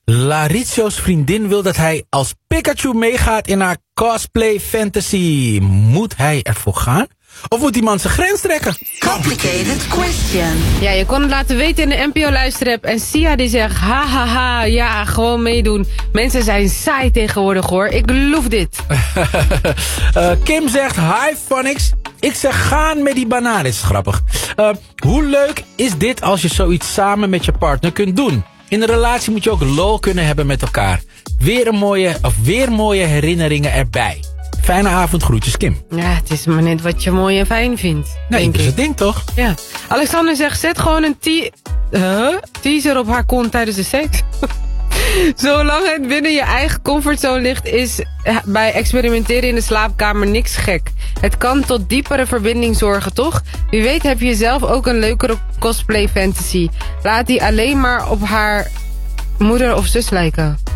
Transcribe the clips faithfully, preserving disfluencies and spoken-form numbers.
Laritio's vriendin wil dat hij als Pikachu meegaat in haar cosplay fantasy. Moet hij ervoor gaan? Of moet die man zijn grens trekken? Complicated question. Ja, je kon het laten weten in de N P O luisterapp. En Sia die zegt, ha ha ha, ja, gewoon meedoen. Mensen zijn saai tegenwoordig hoor, ik loef dit. uh, Kim zegt, hi Phonics. Ik zeg, gaan met die banaan. Dit is grappig. Uh, hoe leuk is dit als je zoiets samen met je partner kunt doen? In een relatie moet je ook lol kunnen hebben met elkaar. Weer een mooie, of weer mooie herinneringen erbij. Fijne avond, groetjes Kim. Ja, het is maar net wat je mooi en fijn vindt. Nee, dat is het ding toch? Ja. Alexander zegt, zet gewoon een te- huh? teaser op haar kont tijdens de seks. Zolang het binnen je eigen comfortzone ligt, is bij experimenteren in de slaapkamer niks gek. Het kan tot diepere verbinding zorgen, toch? Wie weet heb je zelf ook een leukere cosplay fantasy. Laat die alleen maar op haar moeder of zus lijken.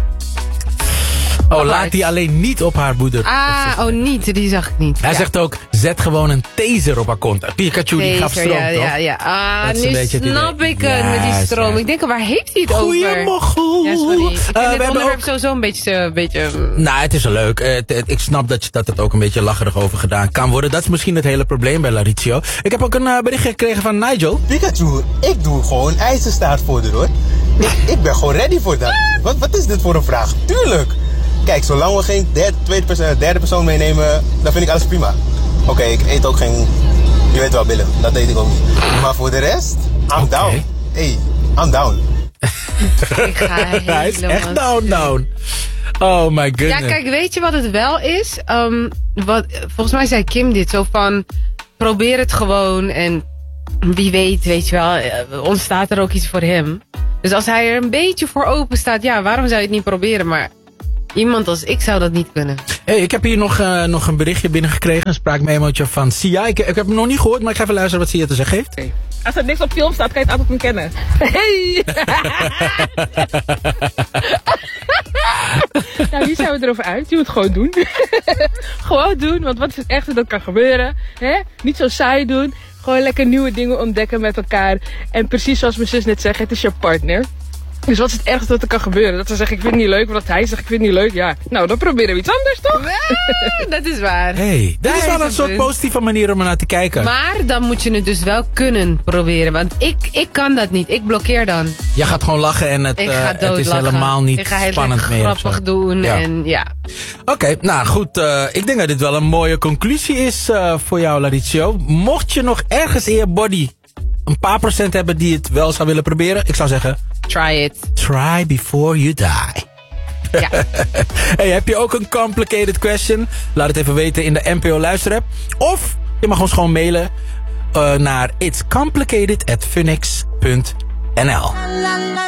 Oh, laat die alleen niet op haar moeder. Ah, oh niet, die zag ik niet. Hij ja. zegt ook, zet gewoon een taser op haar kont. Pikachu die gaf stroom, ja, toch? ja, ja. Ah, nu snap ik het ja, met die stroom. ja. Ik denk, waar heeft hij het Goeie over? mochel. Ja, sorry. Ik vind uh, dit onderwerp ook... sowieso een beetje... Een beetje nou, het is wel leuk. Uh, t- t- ik snap dat, je, dat het ook een beetje lacherig over gedaan kan worden. Dat is misschien het hele probleem bij Laritio. Ik heb ook een uh, bericht gekregen van Nigel. Pikachu, ik doe gewoon ijzerstaartvoerder hoor. Ik, ik ben gewoon ready voor dat. Wat, wat is dit voor een vraag? Tuurlijk. Kijk, zolang we geen derde, tweede persoon, derde persoon meenemen, dan vind ik alles prima. Oké, okay, ik eet ook geen, je weet wel, billen. Dat eet ik ook niet. Maar voor de rest, I'm okay. down. Hey, I'm down. Ik ga Hij is echt down, down. Oh my goodness. Ja, kijk, weet je wat het wel is? Um, wat, volgens mij zei Kim dit zo van, probeer het gewoon en wie weet, weet je wel, ontstaat er ook iets voor hem. Dus als hij er een beetje voor open staat, ja, waarom zou je het niet proberen? Maar iemand als ik zou dat niet kunnen. Hey, ik heb hier nog, uh, nog een berichtje binnengekregen. Een spraakmemootje van Sia. Ik, ik heb hem nog niet gehoord, maar ik ga even luisteren wat Sia te zeggen heeft. Okay. Als er niks op film staat, kan je het altijd niet kennen. Hey! Nou, hier zijn we erover uit. Je moet het gewoon doen. Gewoon doen, want wat is het ergste dat kan gebeuren? Hè? Niet zo saai doen. Gewoon lekker nieuwe dingen ontdekken met elkaar. En precies zoals mijn zus net zegt, het is je partner. Dus wat is het ergste dat er kan gebeuren? Dat ze zeggen, ik vind het niet leuk. Of dat hij zegt, ik vind het niet leuk. Ja, nou, dan proberen we iets anders, toch? Ja, dat is waar. Hey, dat is wel een soort positieve manier om er naar te kijken. Maar dan moet je het dus wel kunnen proberen. Want ik, ik kan dat niet. Ik blokkeer dan. Je gaat gewoon lachen en het, uh, het is helemaal niet ik ga spannend meer. grappig doen. Ja. En ja. Oké, okay, nou goed. Uh, ik denk dat dit wel een mooie conclusie is uh, voor jou, Laritio. Mocht je nog ergens in je body een paar procent hebben die het wel zou willen proberen, ik zou zeggen, try it. Try before you die. Ja. Hey, heb je ook een complicated question? Laat het even weten in de N P O luisterapp. Of je mag ons gewoon mailen uh, naar itscomplicated at phoenix dot n l.